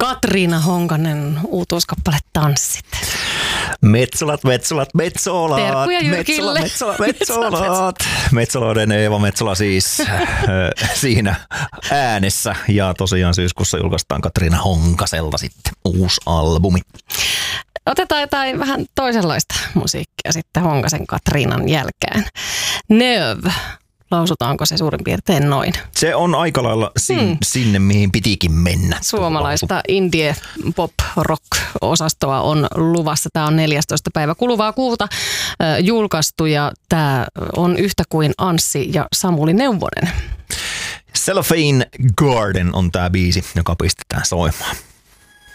Katriina Honkanen, uutuuskappale Tanssit. Metsolat. Terkkuja Jyrkille. Metsolat. Metsoloiden Eeva Metsola siis siinä äänessä. Ja tosiaan syyskuussa julkaistaan Katriina Honkaselta sitten uusi albumi. Otetaan jotain vähän toisenlaista musiikkia sitten Honkasen Katriinan jälkeen. Neuv. Lausutaanko se suurin piirtein noin? Se on aika lailla sinne, mihin pitikin mennä. Suomalaista indie pop rock osastoa on luvassa. Tämä on 14. päivä kuluvaa kuuta julkaistu ja tämä on yhtä kuin Anssi ja Samuli Neuvonen. Cellophane Garden on tämä biisi, joka pistetään soimaan.